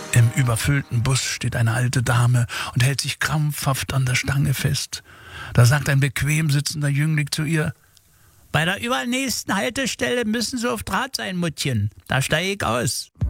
Im überfüllten Bus steht eine alte Dame und hält sich krampfhaft an der Stange fest. Da sagt ein bequem sitzender Jüngling zu ihr: »Bei der übernächsten Haltestelle müssen Sie auf Draht sein, Muttchen. Da steige ich aus.«